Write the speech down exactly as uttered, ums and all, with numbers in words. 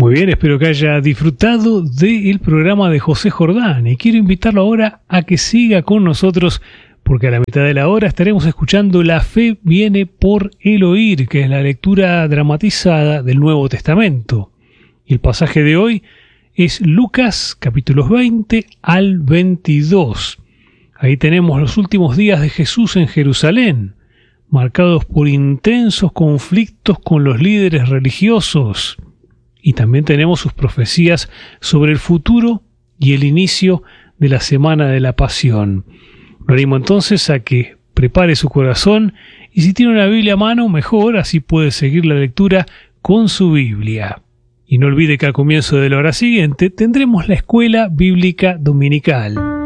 Muy bien, espero que haya disfrutado del programa de José Jordán y quiero invitarlo ahora a que siga con nosotros porque a la mitad de la hora estaremos escuchando La fe viene por el oír, que es la lectura dramatizada del Nuevo Testamento. Y el pasaje de hoy es Lucas capítulos veinte al veintidós. Ahí tenemos los últimos días de Jesús en Jerusalén, marcados por intensos conflictos con los líderes religiosos. Y también tenemos sus profecías sobre el futuro y el inicio de la Semana de la Pasión. Lo animo entonces a que prepare su corazón y si tiene una Biblia a mano, mejor, así puede seguir la lectura con su Biblia. Y no olvide que al comienzo de la hora siguiente tendremos la Escuela Bíblica Dominical.